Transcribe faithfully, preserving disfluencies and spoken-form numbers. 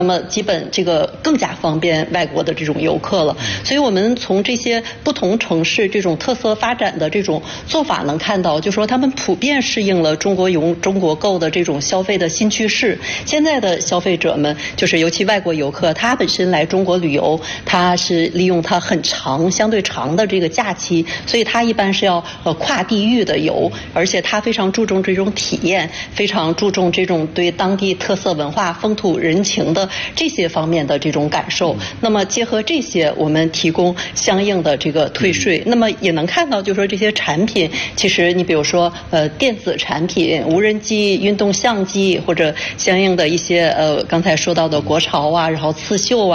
那么基本这个更加方便外国的这种游客了，所以我们从这些不同城市这种特色发展的这种做法能看到，就说他们普遍适应了中国游、中国购的这种消费的新趋势。现在的消费者们，就是尤其外国游客，他本身来中国旅游，他是利用他很长、相对长的这个假期，所以他一般是要呃跨地域的游，而且他非常注重这种体验，非常注重这种对当地特色文化、风土人情的这些方面的这种感受。那么结合这些，我们提供相应的这个退税。那么也能看到，就是说这些产品，其实你比如说呃电子产品、无人机、运动相机，或者相应的一些呃刚才说到的国潮啊，然后刺绣啊。